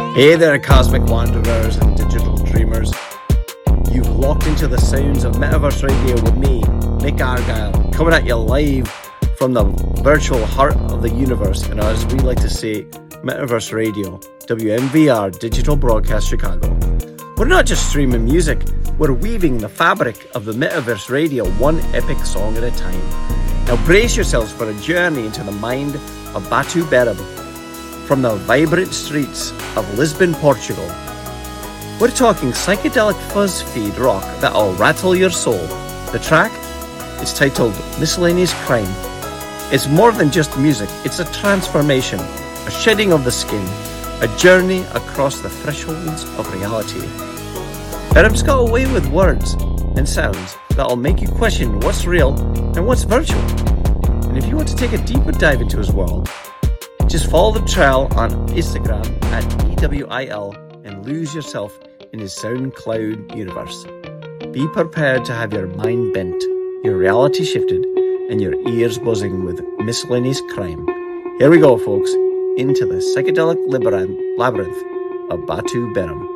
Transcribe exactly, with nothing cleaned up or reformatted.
Hey there, cosmic wanderers and digital dreamers. You've locked into the sounds of Metaverse Radio with me, Nick Argyle, coming at you live from the virtual heart of the universe, and as we like to say, Metaverse Radio, W M V R Digital Broadcast Chicago. We're not just streaming music, we're weaving the fabric of the Metaverse Radio one epic song at a time. Now brace yourselves for a journey into the mind of Batu Beram, from the vibrant streets of Lisbon, Portugal. We're talking psychedelic fuzz feed rock that'll rattle your soul. The track is titled Miscellaneous Crime. It's more than just music, it's a transformation, a shedding of the skin, a journey across the thresholds of reality. Beram's got a way with words and sounds that'll make you question what's real and what's virtual. And if you want to take a deeper dive into his world, just follow the trail on Instagram at E W I L and lose yourself in his SoundCloud universe. Be prepared to have your mind bent, your reality shifted, and your ears buzzing with miscellaneous crime. Here we go, folks, into the psychedelic labyrinth of Batu Beram.